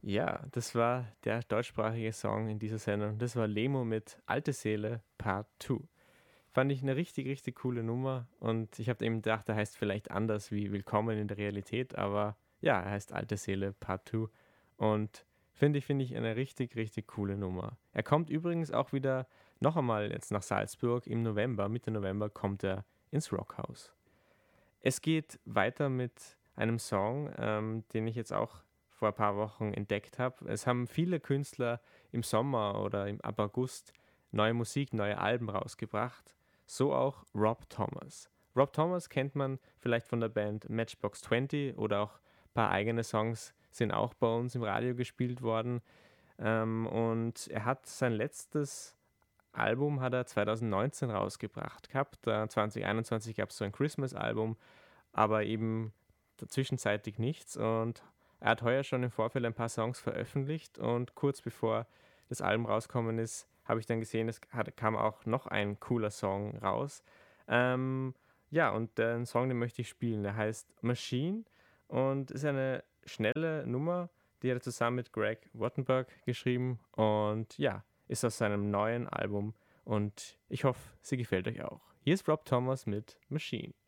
Ja, das war der deutschsprachige Song in dieser Sendung. Das war Lemo mit Alte Seele Part 2. Fand ich eine richtig, richtig coole Nummer und ich habe eben gedacht, der heißt vielleicht anders wie Willkommen in der Realität, aber ja, er heißt Alte Seele Part 2 und finde ich eine richtig, richtig coole Nummer. Er kommt übrigens auch wieder noch einmal jetzt nach Salzburg im November, Mitte November kommt er ins Rockhaus. Es geht weiter mit einem Song, den ich jetzt auch vor ein paar Wochen entdeckt habe. Es haben viele Künstler im Sommer oder ab August neue Musik, neue Alben rausgebracht. So auch Rob Thomas. Rob Thomas kennt man vielleicht von der Band Matchbox 20 oder auch ein paar eigene Songs sind auch bei uns im Radio gespielt worden. Und er hat sein letztes Album hat er 2019 rausgebracht gehabt. 2021 gab es so ein Christmas-Album, aber eben zwischenzeitlich nichts. Und er hat heuer schon im Vorfeld ein paar Songs veröffentlicht und kurz bevor das Album rausgekommen ist, habe ich dann gesehen, kam auch noch ein cooler Song raus. Ja, und den Song, den möchte ich spielen. Der heißt Machine und ist eine schnelle Nummer, die hat er zusammen mit Greg Wattenberg geschrieben und ja, ist aus seinem neuen Album und ich hoffe, sie gefällt euch auch. Hier ist Rob Thomas mit Machine.